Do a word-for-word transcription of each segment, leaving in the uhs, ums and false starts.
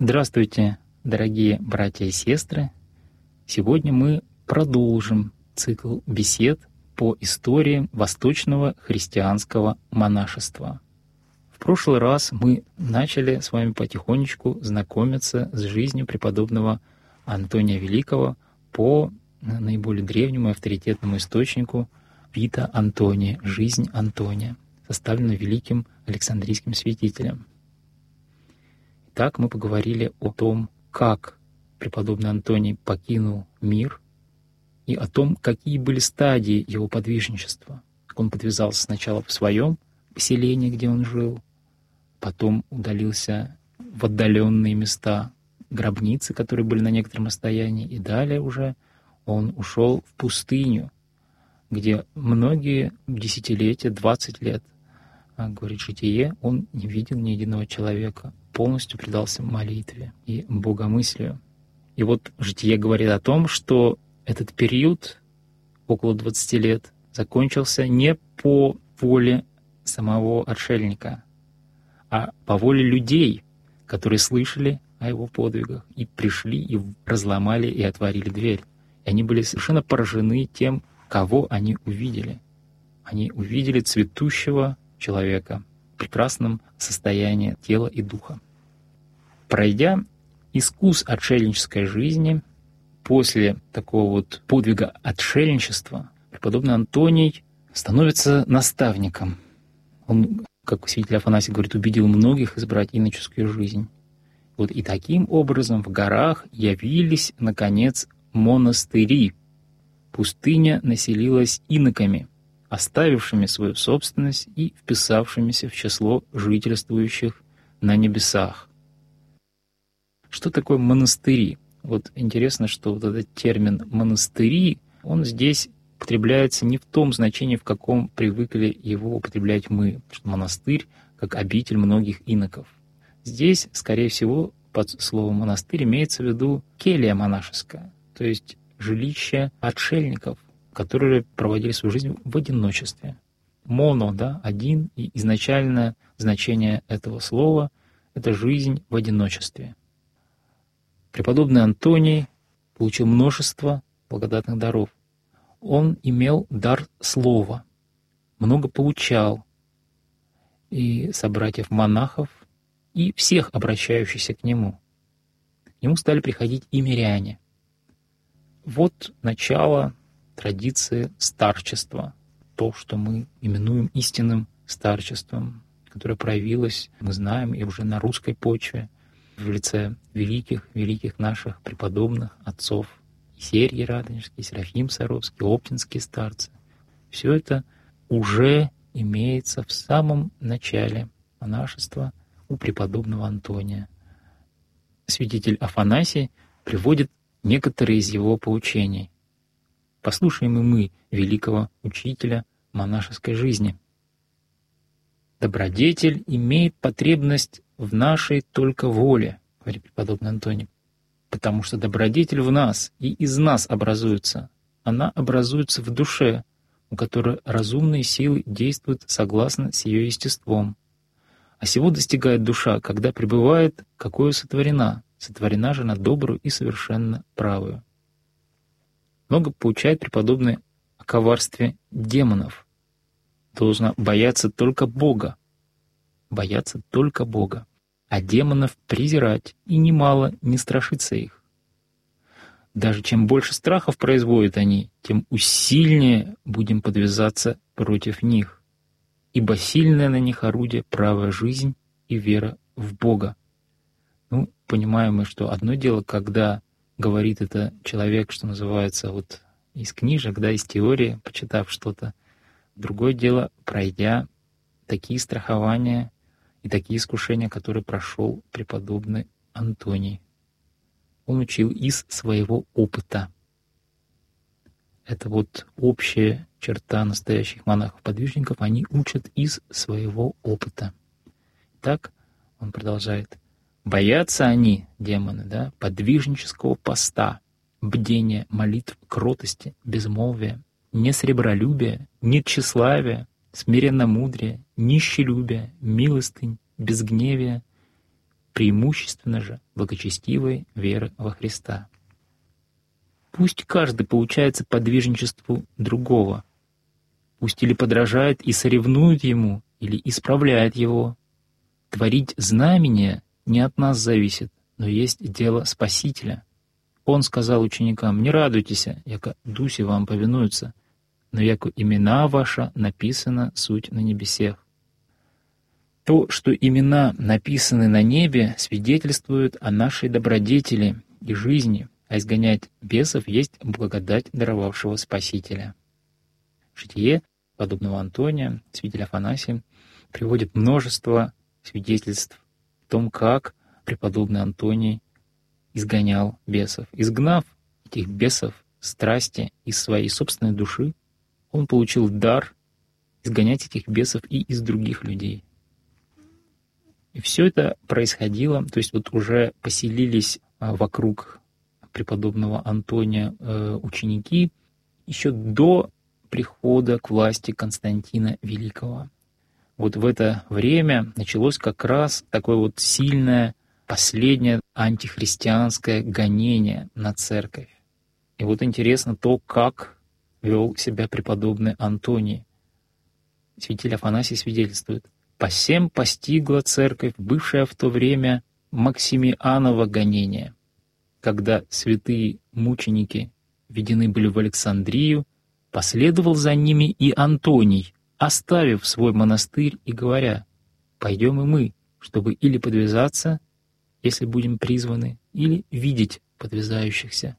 Здравствуйте, дорогие братья и сестры! Сегодня мы продолжим цикл бесед по истории восточного христианского монашества. В прошлый раз мы начали с вами потихонечку знакомиться с жизнью преподобного Антония Великого по наиболее древнему и авторитетному источнику Вита Антония, «Жизнь Антония», составленную великим Александрийским святителем. Итак, мы поговорили о том, как преподобный Антоний покинул мир, и о том, какие были стадии его подвижничества. Он подвязался сначала в своем поселении, где он жил, потом удалился в отдаленные места, гробницы, которые были на некотором расстоянии, и далее уже он ушел в пустыню, где многие десятилетия, двадцать лет, говорит Житие, он не видел ни единого человека, полностью предался молитве и богомыслию. И вот Житие говорит о том, что этот период, около двадцати лет, закончился не по воле самого отшельника, а по воле людей, которые слышали о его подвигах и пришли, и разломали, и отворили дверь. И они были совершенно поражены тем, кого они увидели. Они увидели цветущего человека в прекрасном состоянии тела и духа. Пройдя искус отшельнической жизни, после такого вот подвига отшельничества, преподобный Антоний становится наставником. Он, как святитель Афанасий говорит, убедил многих избрать иноческую жизнь. Вот и таким образом в горах явились, наконец, монастыри. Пустыня населилась иноками, оставившими свою собственность и вписавшимися в число жительствующих на небесах. Что такое монастыри? Вот интересно, что вот этот термин «монастыри», он здесь употребляется не в том значении, в каком привыкли его употреблять мы, что монастырь как обитель многих иноков. Здесь, скорее всего, под словом «монастырь» имеется в виду келья монашеская, то есть жилище отшельников, которые проводили свою жизнь в одиночестве. Моно, да, один, и изначальное значение этого слова — это жизнь в одиночестве. Преподобный Антоний получил множество благодатных даров. Он имел дар слова, много получал и собратьев-монахов, и всех обращающихся к нему. К нему стали приходить и миряне. Вот начало традиции старчества, то, что мы именуем истинным старчеством, которое проявилось, мы знаем, и уже на русской почве, в лице великих, великих наших преподобных отцов, Сергий Радонежский, Серафим Саровский, оптинские старцы. Все это уже имеется в самом начале монашества у преподобного Антония. Святитель Афанасий приводит некоторые из его поучений. Послушаем и мы великого учителя монашеской жизни. «Добродетель имеет потребность в нашей только воле», — говорит преподобный Антоний, «потому что добродетель в нас и из нас образуется. Она образуется в душе, у которой разумные силы действуют согласно с ее естеством. А сего достигает душа, когда пребывает, какою сотворена, сотворена же она добрую и совершенно правую». Много поучает преподобный о коварстве демонов. Должна бояться только Бога, бояться только Бога, а демонов презирать, и немало не страшиться их. Даже чем больше страхов производят они, тем усильнее будем подвязаться против них, ибо сильное на них орудие — правая жизнь и вера в Бога. Ну, понимаем мы, что одно дело, когда говорит это человек, что называется, вот из книжек, да, из теории, почитав что-то. Другое дело, пройдя такие страхования и такие искушения, которые прошел преподобный Антоний. Он учил из своего опыта. Это вот общая черта настоящих монахов-подвижников. Они учат из своего опыта. Так он продолжает. Боятся они, демоны, да, подвижнического поста, бдения, молитв, кротости, безмолвия, не сребролюбия, не тщеславия, смиренномудрия, нищелюбия, милостынь, безгневия, преимущественно же благочестивой веры во Христа. Пусть каждый получается подвижничеству другого, пусть или подражает и соревнует ему, или исправляет его. Творить знамения не от нас зависит, но есть дело Спасителя. Он сказал ученикам: «Не радуйтесь, яко дуси вам повинуются, но яко имена ваша написано суть на небесех». То, что имена написаны на небе, свидетельствует о нашей добродетели и жизни, а изгонять бесов есть благодать даровавшего Спасителя. Житие подобного Антония, святитель Афанасий, приводит множество свидетельств о том, как преподобный Антоний изгонял бесов. Изгнав этих бесов страсти из своей собственной души, он получил дар изгонять этих бесов и из других людей. И все это происходило, то есть вот уже поселились вокруг преподобного Антония ученики еще до прихода к власти Константина Великого. Вот в это время началось как раз такое вот сильное, последнее антихристианское гонение на церковь. И вот интересно то, как вел себя преподобный Антоний. Святитель Афанасий свидетельствует: «Посем постигла церковь, бывшая в то время Максимианово гонение, когда святые мученики введены были в Александрию, последовал за ними и Антоний, оставив свой монастырь и говоря: пойдем и мы, чтобы или подвязаться, если будем призваны, или видеть подвязающихся».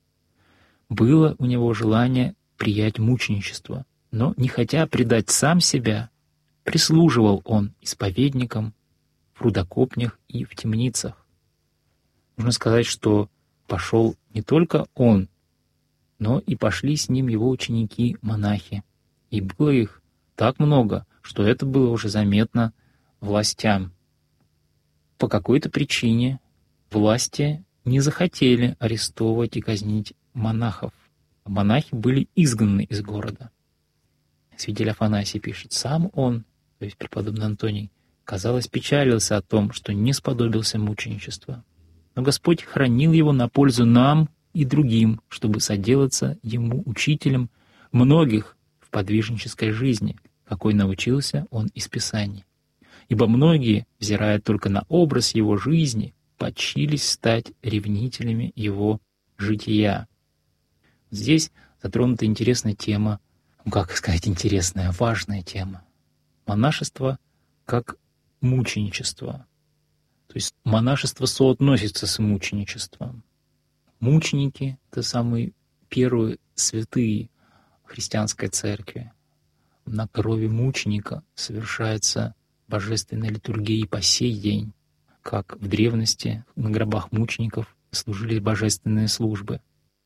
Было у него желание приять мученичество, но, не хотя предать сам себя, прислуживал он исповедникам в рудокопнях и в темницах. Нужно сказать, что пошел не только он, но и пошли с ним его ученики-монахи. И было их так много, что это было уже заметно властям. По какой-то причине власти не захотели арестовывать и казнить монахов. Монахи были изгнаны из города. Святитель Афанасий пишет: «Сам он, то есть преподобный Антоний, казалось, печалился о том, что не сподобился мученичества. Но Господь хранил его на пользу нам и другим, чтобы соделаться ему учителем многих в подвижнической жизни, какой научился он из Писаний. Ибо многие, взирая только на образ его жизни, подчились стать ревнителями его жития». Здесь затронута интересная тема, ну, как сказать, интересная, важная тема. Монашество как мученичество. То есть монашество соотносится с мученичеством. Мученики — это самые первые святые христианской церкви. На крови мученика совершается божественная литургия и по сей день, как в древности на гробах мучеников служили божественные службы.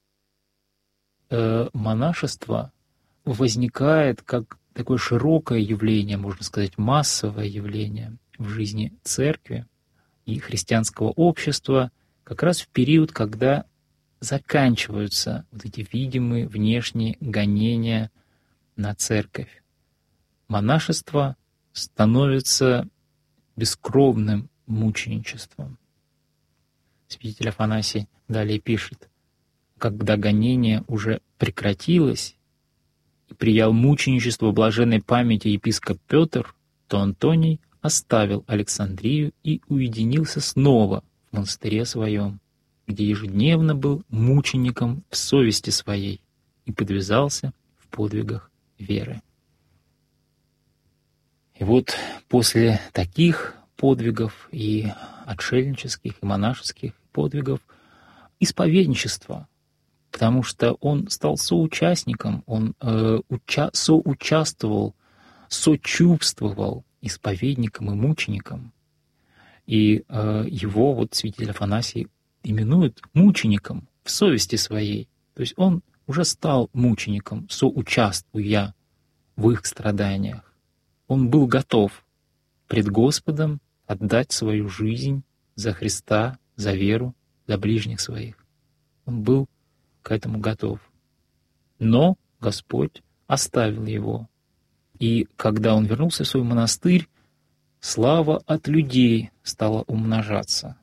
Э, монашество возникает как такое широкое явление, можно сказать, массовое явление в жизни церкви и христианского общества как раз в период, когда заканчиваются вот эти видимые внешние гонения на церковь. Монашество становится бескровным мученичеством. Святитель Афанасий далее пишет: «Когда гонение уже прекратилось и приял мученичество блаженной памяти епископ Петр, то Антоний оставил Александрию и уединился снова в монастыре своем, где ежедневно был мучеником в совести своей и подвязался в подвигах веры». И вот после таких подвигов и отшельнических, и монашеских подвигов исповедничество, потому что он стал соучастником, он э, уча- соучаствовал, сочувствовал исповедникам и мученикам. И э, его вот святитель Афанасий именует мучеником в совести своей. То есть он уже стал мучеником, соучаствуя в их страданиях. Он был готов пред Господом отдать свою жизнь за Христа, за веру, за ближних своих. Он был к этому готов. Но Господь оставил его. И когда он вернулся в свой монастырь, слава от людей стала умножаться.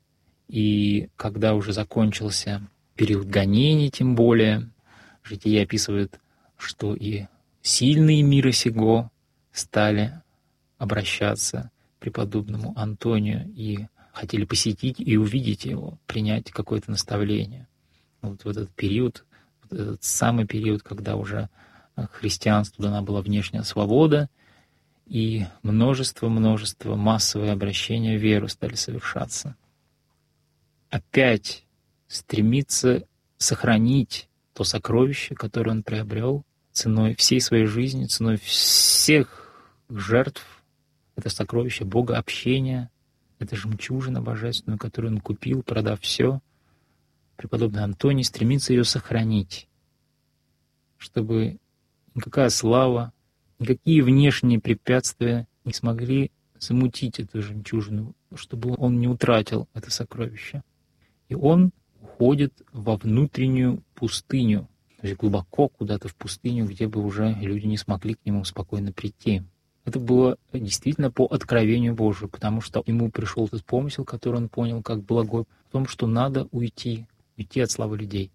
И когда уже закончился период гонений, тем более, Житие описывает, что и сильные мира сего стали обращаться к преподобному Антонию и хотели посетить и увидеть его, принять какое-то наставление. Вот в этот период, вот этот самый период, когда уже христианству дана была внешняя свобода, и множество-множество массовые обращения в веру стали совершаться. Опять стремится сохранить то сокровище, которое он приобрел ценой всей своей жизни, ценой всех жертв. Это сокровище Бога общения, это жемчужина божественную, которую он купил, продав все. Преподобный Антоний стремится ее сохранить, чтобы никакая слава, никакие внешние препятствия не смогли замутить эту жемчужину, чтобы он не утратил это сокровище. И он уходит во внутреннюю пустыню, то есть глубоко куда-то в пустыню, где бы уже люди не смогли к нему спокойно прийти. Это было действительно по откровению Божию, потому что ему пришел этот помысел, который он понял как благой, в том, что надо уйти, уйти от славы людей.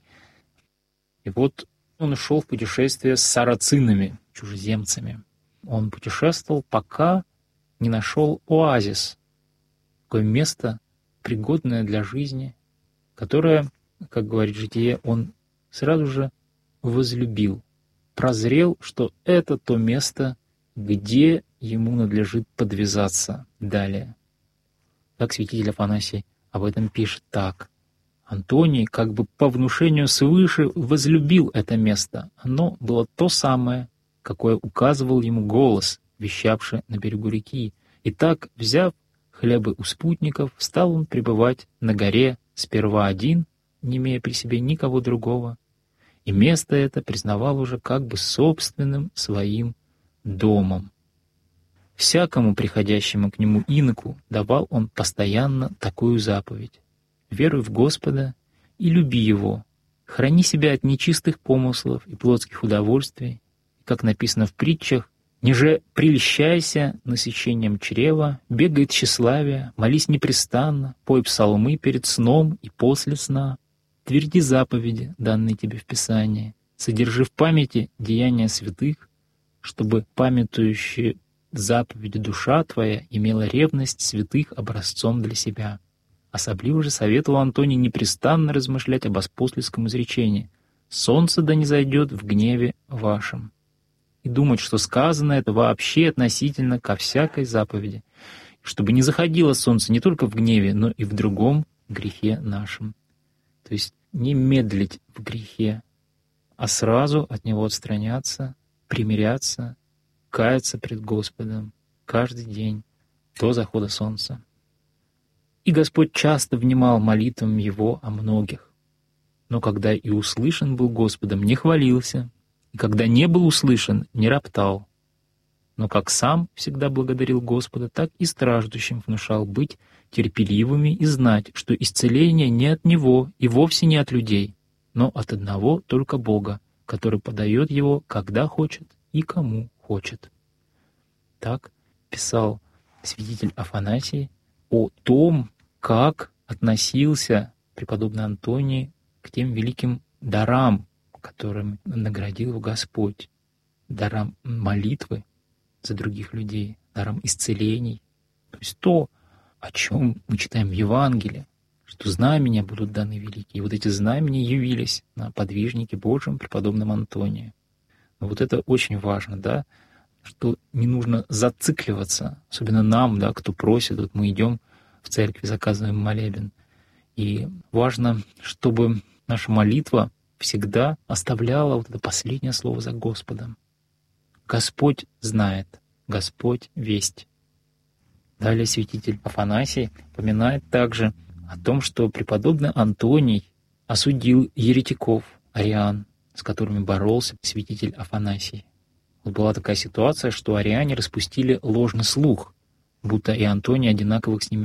И вот он ушел в путешествие с сарацинами, чужеземцами. Он путешествовал, пока не нашел оазис, такое место, пригодное для жизни, которое, как говорит Житие, он сразу же возлюбил, прозрел, что это то место, где ему надлежит подвязаться далее. Так святитель Афанасий об этом пишет так. Антоний как бы по внушению свыше возлюбил это место. Оно было то самое, какое указывал ему голос, вещавший на берегу реки. И так, взяв хлебы у спутников, стал он пребывать на горе сперва один, не имея при себе никого другого, и место это признавал уже как бы собственным своим домом. Всякому приходящему к нему иноку давал он постоянно такую заповедь: «Веруй в Господа и люби Его, храни себя от нечистых помыслов и плотских удовольствий, как написано в притчах, ниже прельщайся насыщением чрева, бегай тщеславия, молись непрестанно, пой псалмы перед сном и после сна, тверди заповеди, данные тебе в Писании, содержи в памяти деяния святых, чтобы памятующие заповеди душа твоя имела ревность святых образцом для себя». Особливо же советовал Антоний непрестанно размышлять об апостольском изречении «Солнце да не зайдет в гневе вашем», и думать, что сказано это вообще относительно ко всякой заповеди, чтобы не заходило солнце не только в гневе, но и в другом грехе нашем. То есть не медлить в грехе, а сразу от него отстраняться, примиряться, каяться пред Господом каждый день до захода солнца. И Господь часто внимал молитвам его о многих. Но когда и услышан был Господом, не хвалился, и когда не был услышан, не роптал. Но как сам всегда благодарил Господа, так и страждущим внушал быть терпеливыми и знать, что исцеление не от Него и вовсе не от людей, но от одного только Бога, который подает его, когда хочет и кому хочет. Так писал святитель Афанасий о том, как относился преподобный Антоний к тем великим дарам, которыми наградил его Господь, дарам молитвы за других людей, дарам исцелений. То есть то, о чем мы читаем в Евангелии, что знамения будут даны великие. И вот эти знамения явились на подвижнике Божьем преподобном Антонии. Но вот это очень важно, да, что не нужно зацикливаться, особенно нам, да, кто просит, вот мы идем в церкви, заказываем молебен. И важно, чтобы наша молитва всегда оставляла вот это последнее слово за Господом. Господь знает, Господь весть. Далее святитель Афанасий упоминает также о том, что преподобный Антоний осудил еретиков, ариан, с которыми боролся святитель Афанасий. Вот была такая ситуация, что ариане распустили ложный слух, будто и Антоний одинаковых с ними